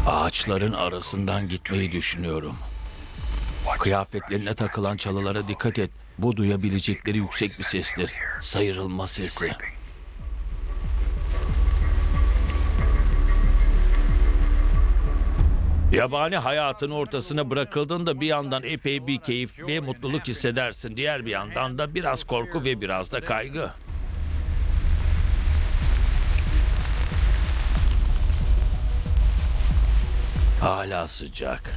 Ağaçların arasından gitmeyi düşünüyorum. Kıyafetlerine takılan çalılara dikkat et. Bu duyabilecekleri yüksek bir sestir. Sıyrılma sesi. Yabani hayatın ortasına bırakıldığında bir yandan epey bir keyif ve mutluluk hissedersin. Diğer bir yandan da biraz korku ve biraz da kaygı. Hala sıcak.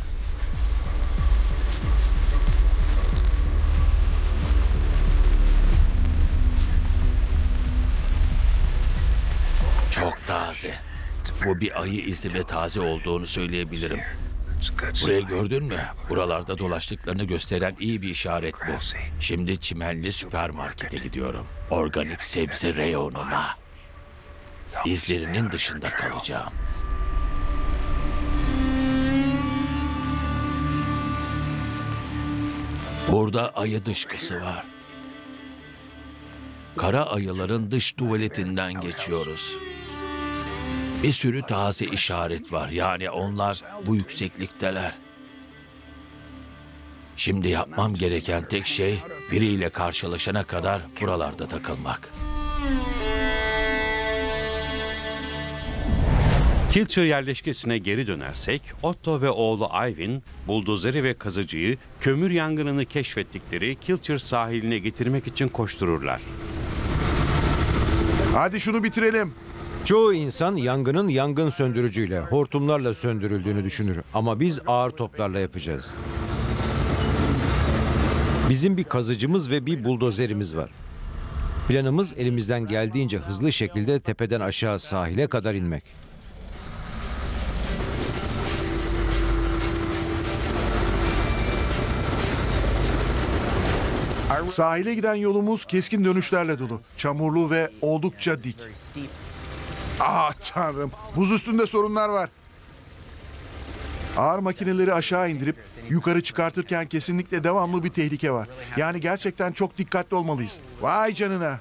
Çok taze. Bu bir ayı izi ve taze olduğunu söyleyebilirim. Burayı gördün mü? Buralarda dolaştıklarını gösteren iyi bir işaret bu. Şimdi çimenli süpermarkete gidiyorum. Organik sebze reyonuna. İzlerinin dışında kalacağım. Burada ayı dışkısı var. Kara ayıların dış tuvaletinden geçiyoruz. Bir sürü taze işaret var. Yani onlar bu yükseklikteler. Şimdi yapmam gereken tek şey biriyle karşılaşana kadar buralarda takılmak. Kilcher yerleşkesine geri dönersek, Otto ve oğlu Ivan, buldozeri ve kazıcıyı kömür yangınını keşfettikleri Kilcher sahiline getirmek için koştururlar. Hadi şunu bitirelim. Çoğu insan yangının yangın söndürücüyle, hortumlarla söndürüldüğünü düşünür. Ama biz ağır toplarla yapacağız. Bizim bir kazıcımız ve bir buldozerimiz var. Planımız elimizden geldiğince hızlı şekilde tepeden aşağı sahile kadar inmek. Sahile giden yolumuz keskin dönüşlerle dolu. Çamurlu ve oldukça dik. Ah tanrım, buz üstünde sorunlar var. Ağır makineleri aşağı indirip yukarı çıkartırken kesinlikle devamlı bir tehlike var. Yani gerçekten çok dikkatli olmalıyız. Vay canına.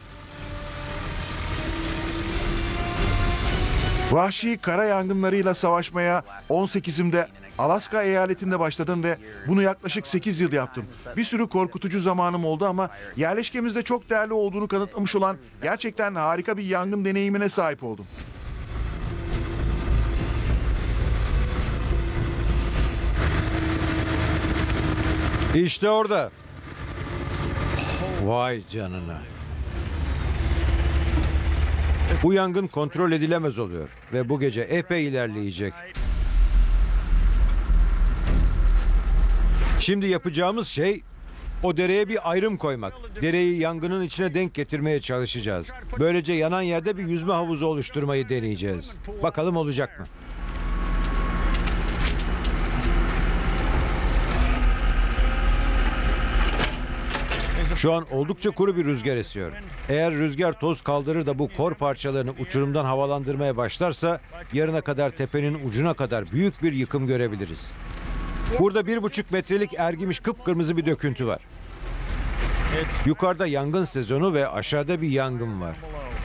Vahşi kara yangınlarıyla savaşmaya 18'imde Alaska eyaletinde başladım ve bunu yaklaşık 8 yıl yaptım. Bir sürü korkutucu zamanım oldu ama yerleşkemizde çok değerli olduğunu kanıtlamış olan gerçekten harika bir yangın deneyimine sahip oldum. İşte orada. Vay canına. Bu yangın kontrol edilemez oluyor ve bu gece epey ilerleyecek. Şimdi yapacağımız şey o dereye bir ayrım koymak. Dereyi yangının içine denk getirmeye çalışacağız. Böylece yanan yerde bir yüzme havuzu oluşturmayı deneyeceğiz. Bakalım olacak mı? Şu an oldukça kuru bir rüzgar esiyor. Eğer rüzgar toz kaldırır da bu kor parçalarını uçurumdan havalandırmaya başlarsa yarına kadar tepenin ucuna kadar büyük bir yıkım görebiliriz. Burada 1,5 metrelik ergimiş kıpkırmızı bir döküntü var. Yukarıda yangın sezonu ve aşağıda bir yangın var.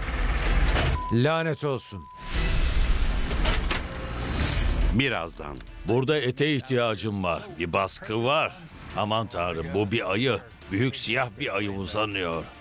Lanet olsun. Birazdan. Burada ete ihtiyacım var. Bir baskı var. Aman tanrım, bu bir ayı. Büyük siyah bir ayı uzanıyor.